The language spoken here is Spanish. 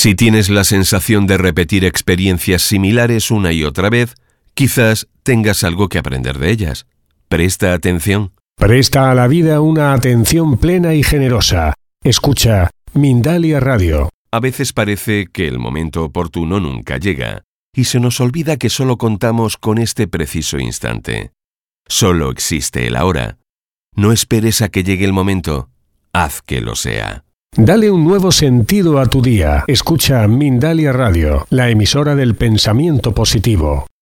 Si tienes la sensación de repetir experiencias similares una y otra vez, quizás tengas algo que aprender de ellas. Presta atención. Presta a la vida una atención plena y generosa. Escucha Mindalia Radio. A veces parece que el momento oportuno nunca llega, y se nos olvida que solo contamos con este preciso instante. Solo existe el ahora. No esperes a que llegue el momento. Haz que lo sea. Dale un nuevo sentido a tu día. Escucha Mindalia Radio, la emisora del pensamiento positivo.